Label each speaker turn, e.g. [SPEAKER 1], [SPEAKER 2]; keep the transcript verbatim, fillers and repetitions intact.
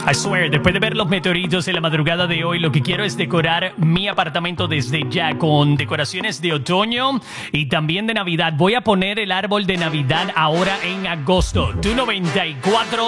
[SPEAKER 1] I swear, después de ver los meteoritos en la madrugada de hoy, lo que quiero es decorar mi apartamento desde ya con decoraciones de otoño y también de Navidad. Voy a poner el árbol de Navidad ahora en agosto. Tu noventa y cuatro